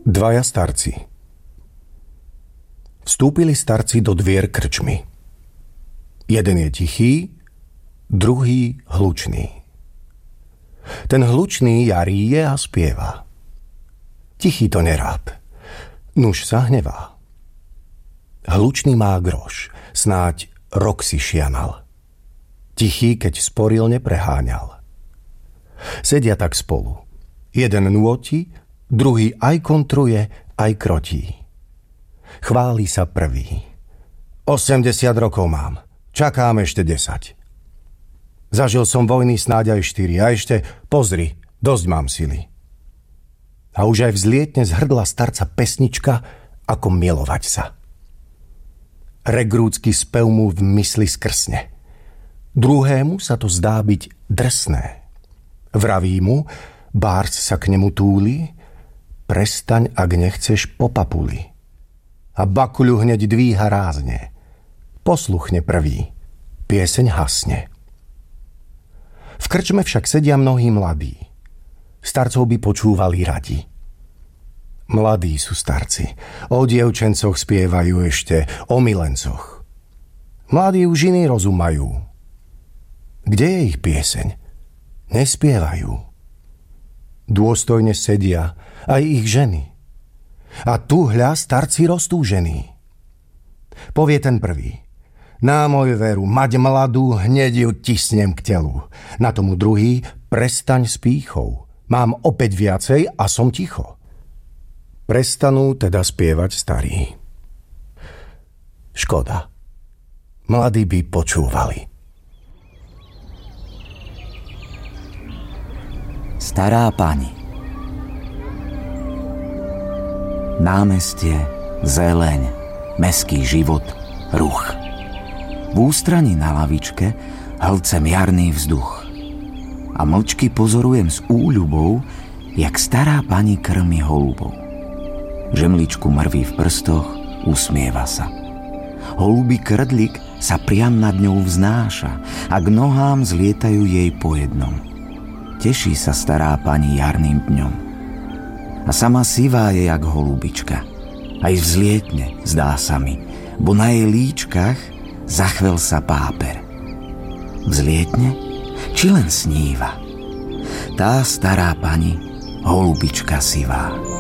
Dvaja starci. Vstúpili starci do dvier krčmy. Jeden je tichý, druhý hlučný. Ten hlučný jaríje a spieva. Tichý to nerád, nuž sa hnevá. Hlučný má groš, snáď rok si šianal. Tichý, keď sporil, nepreháňal. Sedia tak spolu. Jeden nôti, druhý aj kontruje, aj krotí. Chváli sa prvý. 80 rokov mám, čakám ešte 10. Zažil som vojny snáď aj 4 a ešte, pozri, dosť mám sily. A už aj vzlietne z hrdla starca pesnička, ako milovať sa. Regrúcky spev mu v mysli skrsne. Druhému sa to zdá byť drsné. Vraví mu, bárs sa k nemu túli, prestaň, ak nechceš po papuli. A bakuľu hneď dvíha rázne. Posluchne prvý, pieseň hasne. V krčme však sedia mnohí mladí. Starcov by počúvali radi. Mladí sú starci, o dievčencoch spievajú ešte, o milencoch. Mladí už iný rozumajú. Kde je ich pieseň? Nespievajú. Dôstojne sedia aj ich ženy. A tu hľa starci roztúžení. Povie ten prvý. Na moju veru, mať mladú, hneď ju tisnem k telu. Na tomu druhý, prestaň s pýchou. Mám opäť viacej a som ticho. Prestanú teda spievať starí. Škoda. Mladí by počúvali. Stará pani. Námestie, zeleň, mestský život, ruch. V ústraní na lavičke hlcem jarný vzduch. A mlčky pozorujem s úľubou, jak stará pani krmi holubov. Žemličku mrví v prstoch, usmieva sa. Holubý krdlik sa priam nad ňou vznáša a k nohám zlietajú jej po jednom. Teší sa stará pani jarným dňom. A sama sivá je jak holubička. Aj vzlietne, zdá sa mi, bo na jej líčkach zachvel sa páper. Vzlietne, či len sníva? Tá stará pani, holubička sivá.